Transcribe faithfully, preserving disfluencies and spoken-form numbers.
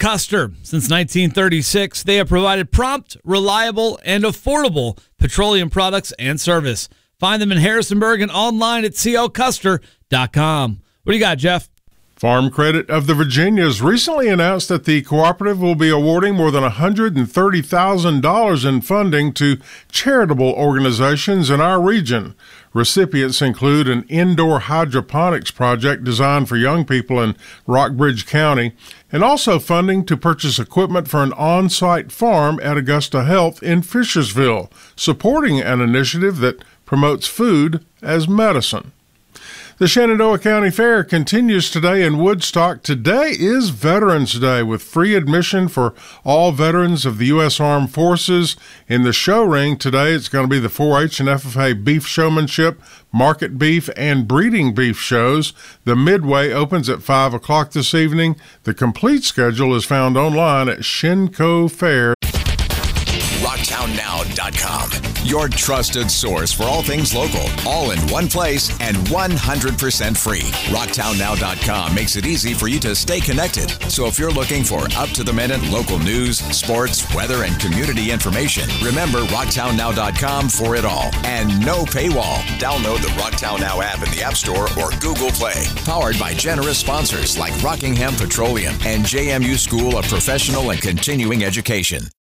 Custer. Since nineteen thirty-six, they have provided prompt, reliable, and affordable petroleum products and service. Find them in Harrisonburg and online at c l custer dot com. What do you got, Jeff? Farm Credit of the Virginias recently announced that the cooperative will be awarding more than one hundred thirty thousand dollars in funding to charitable organizations in our region. Recipients include an indoor hydroponics project designed for young people in Rockbridge County, and also funding to purchase equipment for an on-site farm at Augusta Health in Fishersville, supporting an initiative that promotes food as medicine. The Shenandoah County Fair continues today in Woodstock. Today is Veterans Day with free admission for all veterans of the U S Armed Forces. In the show ring today, it's going to be the four H and F F A beef showmanship, market beef, and breeding beef shows. The Midway opens at five o'clock this evening. The complete schedule is found online at Shenco Fair. rocktown now dot com. Your trusted source for all things local, all in one place and one hundred percent free. rocktown now dot com makes it easy for you to stay connected. So if you're looking for up-to-the-minute local news, sports, weather, and community information, remember rocktown now dot com for it all. And no paywall. Download the Rocktown Now app in the App Store or Google Play. Powered by generous sponsors like Rockingham Petroleum and J M U School of Professional and Continuing Education.